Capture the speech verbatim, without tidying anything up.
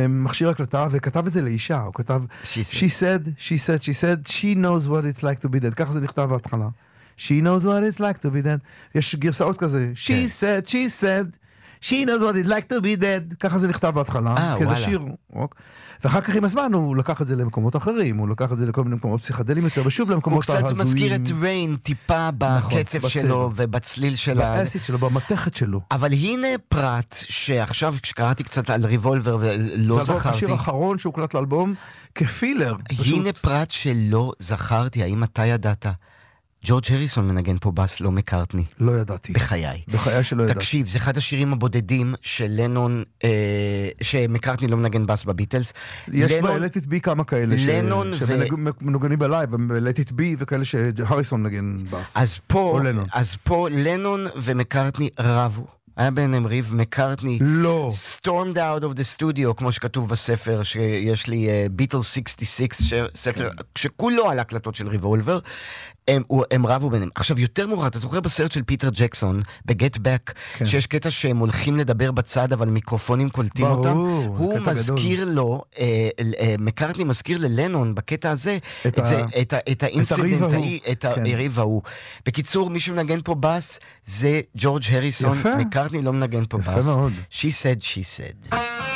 מכשיר הקלטה, וכתב את זה לאישה, הוא כתב, she said, she said, she said, she knows what it's like to be dead, ככה זה נכתב בהתחלה. She knows what it's like to be dead. יש גרסאות כזה, she said, she said, she knows what it's like to be dead, ככה זה נכתב בהתחלה, כי זה שיר, ואחר כך עם הזמן הוא לקח את זה למקומות אחרים, הוא לקח את זה לכל מיני מקומות פסיכדליים יותר, ושוב למקומות ההזויים. הוא קצת מזכיר את ריין טיפה בקצב שלו ובצליל שלה. באסיד שלו, במתכת שלו. אבל הנה פרט שעכשיו כשקראתי קצת על ריבולבר ולא זכרתי. זה השיר האחרון שהוקלט לאלבום כפילר. הנה פרט שלא זכרתי, האם אתה ידעת? ג'ורג' הריסון מנגן פה בס, לא מקארטני. לא ידעתי. בחיי. בחיי שלא ידעתי. תקשיב, זה אחד השירים הבודדים של לנון, אה, שמקארטני לא מנגן בס בביטלס. יש ב-Let It Be כמה כאלה שמנוגנים בלייב, ב-Let It Be וכאלה שהריסון נגן בס. אז פה, אז פה לנון ומקארטני רבו. היה ביניהם ריב, מקארטני לא. stormed out of the studio, כמו שכתוב בספר, שיש לי ביטל שישים ושש, ספר שכולו על הקלטות של ריבולבר, הם, הם רבו ביניהם. עכשיו, יותר מאוחר, אתה זוכר בסרט של פיטר ג'קסון, ב-Get Back, כן. שיש קטע שהם הולכים לדבר בצד, אבל מיקרופונים קולטים ברור, אותם, הוא מזכיר גדול. לו, אה, אה, מקארטני מזכיר ללנון, בקטע הזה, את, את, ה... את, ה... את האינסידנט, את הריב ההוא. בקיצור, מי שמנגן פה בס, זה ג'ורג' הריסון, מקארטני לא מנגן פה בס. מאוד. She said, she said.